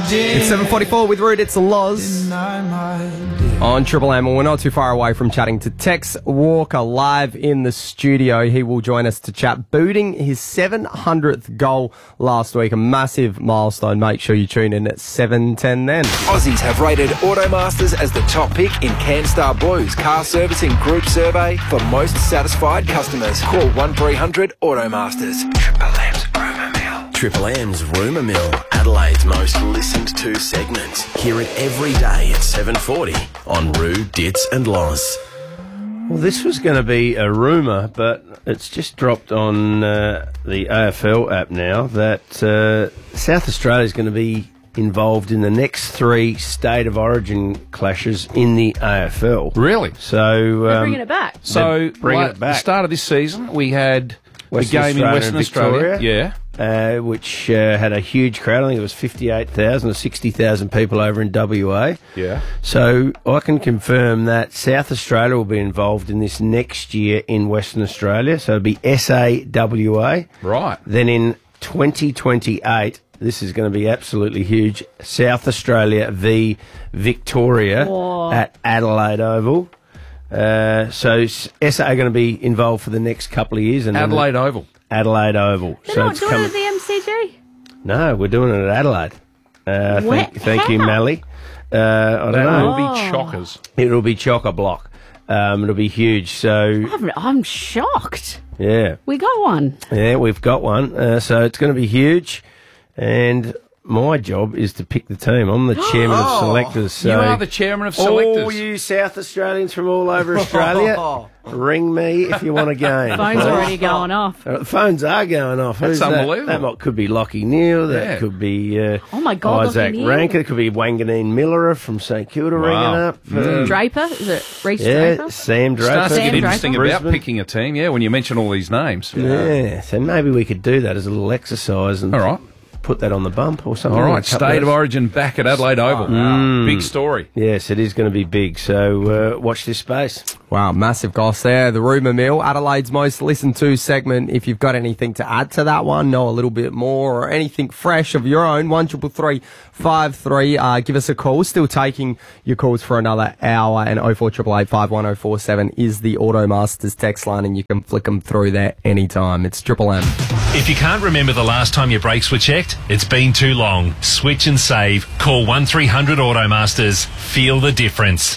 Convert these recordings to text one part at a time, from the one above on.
It's 7:44 with Rude. It's Loz on Triple M. We're not too far away from chatting to Tex Walker live in the studio. He will join us to chat booting his 700th goal last week. A massive milestone. Make sure you tune in at 7:10 then. Aussies have rated Automasters as the top pick in CanStar Blue's car servicing group survey for most satisfied customers. Call 1300 Automasters. Triple M's Rumour Mill. Triple M's Rumour Mill, Adelaide's most listened to segment. Hear it every day at 7:40 on Rude, Ditz and Loz. Well, this was going to be a rumour, but it's just dropped on the AFL app now that South Australia is going to be involved in the next 3 State of Origin clashes in the AFL. Really? So They're bringing it back. So, bringing like, it back. The start of this season, we had Western the game in Australia Western and Australia. Victoria. Yeah. Which had a huge crowd. I think it was 58,000 or 60,000 people over in WA. Yeah. So I can confirm that South Australia will be involved in this next year in Western Australia. So it'll be SAWA. Right. Then in 2028, this is going to be absolutely huge, South Australia v Victoria at Adelaide Oval. So SA are going to be involved for the next couple of years. And Adelaide Oval. Adelaide Oval. They're So not it's doing coming. it at the MCG? No, we're doing it at Adelaide. Thank you, How? Mally. I don't That know. will be chockers. It'll be chock-a-block. It'll be huge. So, I'm shocked. yeah. We got one. Yeah, we've got one. So it's going to be huge. And my job is to pick the team. I'm the chairman of selectors. So You are the chairman of selectors. all you South Australians from all over Australia, ring me if you want a game. Phone's already going off. The phones are going off. That's Who's that? unbelievable. That could be Lockie Neal. That Yeah. could be Oh my God, Isaac Lockie Neal. Rankin. It could be Wanganeen Miller from St Kilda ringing up. Draper? Is it Reece Yeah, Draper? Sam Draper. Starts to Sam get Draper. interesting about Brisbane. picking a team, yeah, when you mention all these names. Yeah, so maybe we could do that as a little exercise and All right. put that on the bump or something. All in a right, couple State of Origin back at Adelaide Oval. Big story. Yes, it is going to be big. So watch this space. Wow, massive goss there. The Rumour Mill, Adelaide's most listened to segment. If you've got anything to add to that one, know a little bit more, or anything fresh of your own, 133353, give us a call. Still taking your calls for another hour, and 0488 51047 is the Automasters text line, and you can flick them through there anytime. It's Triple M. If you can't remember the last time your brakes were checked, it's been too long. Switch and save. Call 1300 Automasters. Feel the difference.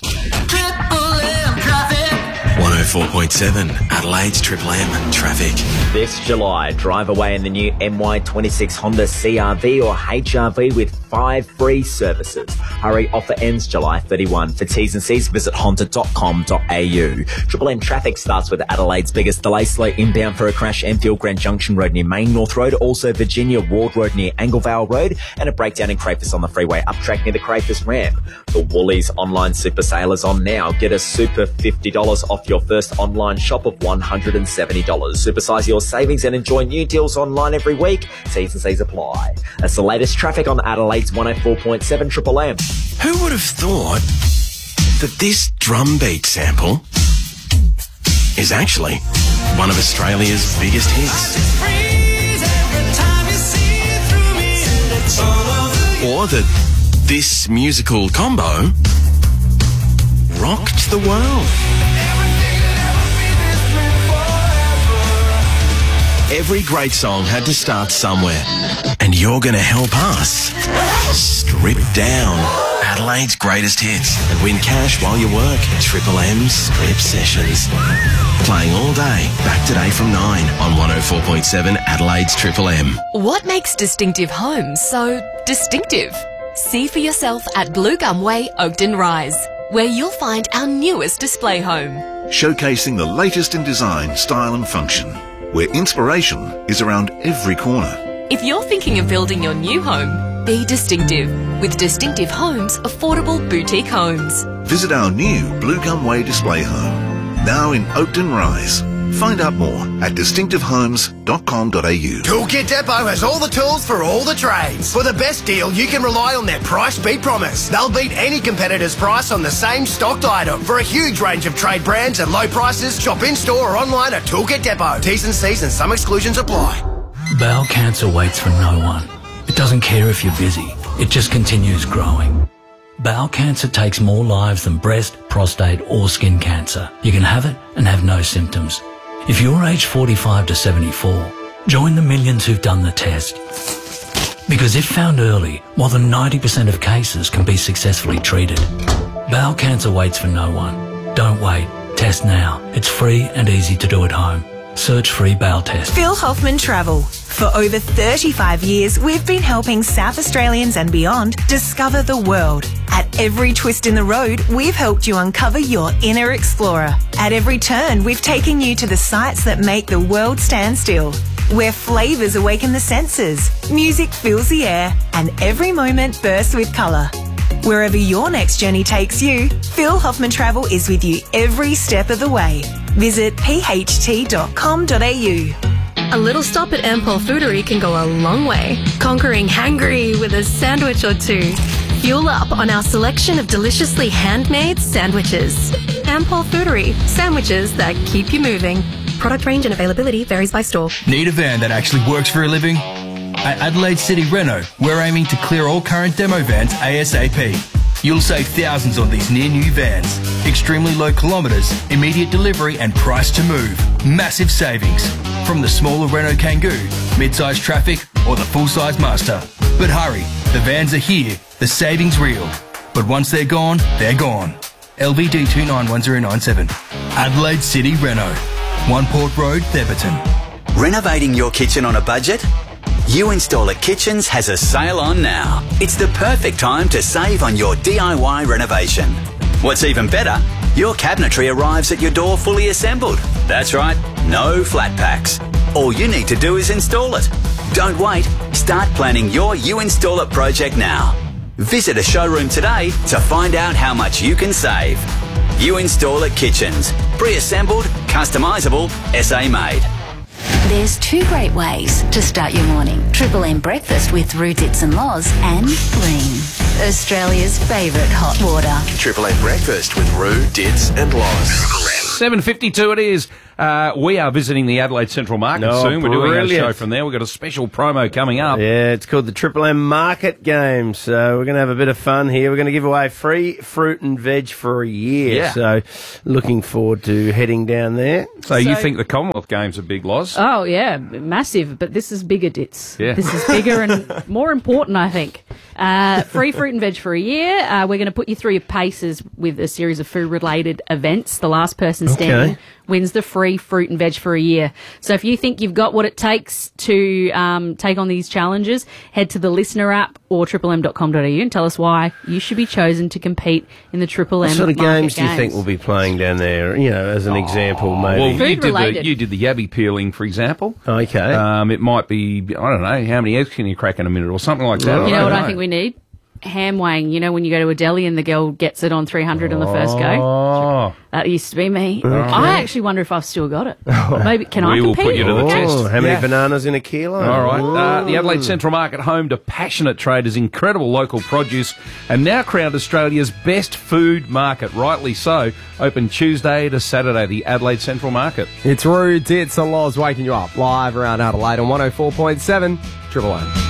104.7 Adelaide's Triple M traffic. This July, drive away in the new MY26 Honda CR-V or HR-V with 5 free services. Hurry, offer ends July 31. For T's and C's, visit honda.com.au. Triple M traffic starts with Adelaide's biggest delay, slow inbound for a crash, Enfield Grand Junction Road near Main North Road, also Virginia Ward Road near Anglevale Road, and a breakdown in Crayfus on the freeway up track near the Crayfus ramp. The Woolies online super sale is on now. Get a super $50 off your first online shop of $170. Supersize your savings and enjoy new deals online every week. T's and C's apply. That's the latest traffic on Adelaide's 104.7 Triple M. Who would have thought that this drum beat sample is actually one of Australia's biggest hits? Or that this musical combo rocked the world. Every great song had to start somewhere, and you're going to help us strip down Adelaide's greatest hits and win cash while you work. Triple M Strip Sessions. Playing all day, back today from 9 on 104.7 Adelaide's Triple M. What makes Distinctive Homes so distinctive? See for yourself at Blue Gum Way, Oakden Rise, where you'll find our newest display home. Showcasing the latest in design, style and function, where inspiration is around every corner. If you're thinking of building your new home, be distinctive with Distinctive Homes Affordable Boutique Homes. Visit our new Blue Gum Way display home, now in Oakden Rise. Find out more at distinctivehomes.com.au. Toolkit Depot has all the tools for all the trades. For the best deal, you can rely on their price beat promise. They'll beat any competitor's price on the same stocked item. For a huge range of trade brands and low prices, shop in-store or online at Toolkit Depot. T's and C's and some exclusions apply. Bowel cancer waits for no one. It doesn't care if you're busy it just continues growing. Bowel cancer takes more lives than breast, prostate or skin cancer. You can have it and have no symptoms. If you're aged 45 to 74, join the millions who've done the test. Because if found early, more than 90% of cases can be successfully treated. Bowel cancer waits for no one. Don't wait. Test now. It's free and easy to do at home. Search free bowel test. Phil Hoffman Travel. For over 35 years, we've been helping South Australians and beyond discover the world. At every twist in the road, we've helped you uncover your inner explorer. At every turn, we've taken you to the sights that make the world stand still. Where flavours awaken the senses, music fills the air, and every moment bursts with colour. Wherever your next journey takes you, Phil Hoffman Travel is with you every step of the way. Visit pht.com.au. A little stop at Ampol Foodery can go a long way, conquering hangry with a sandwich or two. Fuel up on our selection of deliciously handmade sandwiches. Ampol Foodery, sandwiches that keep you moving. Product range and availability varies by store. Need a van that actually works for a living? At Adelaide City Renault, we're aiming to clear all current demo vans ASAP. You'll save thousands on these near-new vans. Extremely low kilometres, immediate delivery and price to move. Massive savings. From the smaller Renault Kangoo, mid-size Traffic or the full-size Master. But hurry, the vans are here, the savings real. But once they're gone, they're gone. LVD 291097. Adelaide City Renault. One Port Road, Theberton. Renovating your kitchen on a budget? You Install It Kitchens has a sale on now. It's the perfect time to save on your DIY renovation. What's even better, your cabinetry arrives at your door fully assembled. That's right, no flat packs. All you need to do is install it. Don't wait, start planning your You Install It project now. Visit a showroom today to find out how much you can save. You Install It Kitchens. Pre-assembled, customisable, SA made. There's two great ways to start your morning. Triple M breakfast with Roo Dits and Loz and Lean. Australia's favourite hot water. Triple M breakfast with Roo, Dits and Loz. 7:52 it is. We are visiting the Adelaide Central Market soon. We're doing a show from there. We've got a special promo coming up. Yeah, it's called the Triple M Market Games. So we're going to have a bit of fun here. We're going to give away free fruit and veg for a year. Yeah. So looking forward to heading down there. So you think the Commonwealth Games are big, Loz? Oh, yeah, massive. But this is bigger, Dits. Yeah. This is bigger and more important, I think. Free fruit and veg for a year. We're going to put you through your paces with a series of food-related events. The last person standing wins the free fruit and veg for a year. So if you think you've got what it takes to take on these challenges, head to the Listener app or triplem.com.au and tell us why you should be chosen to compete in the Triple M What sort of Market games do you think we'll be playing down there? You know, as an example, maybe. Well, you did the yabby peeling, for example. Okay. It might be, I don't know, how many eggs can you crack in a minute or something like that. You know what I think we need? Ham weighing. You know when you go to a deli and the girl gets it on 300 on the first go? Oh. That used to be me. Okay. I actually wonder if I've still got it. Maybe can I We will compete? put you to the test. How many bananas in a kilo? All right. The Adelaide Central Market, home to passionate traders, incredible local produce, and now crowned Australia's best food market. Rightly so. Open Tuesday to Saturday, the Adelaide Central Market. It's Roo, Dits and Loz waking you up live around Adelaide on 104.7 Triple M.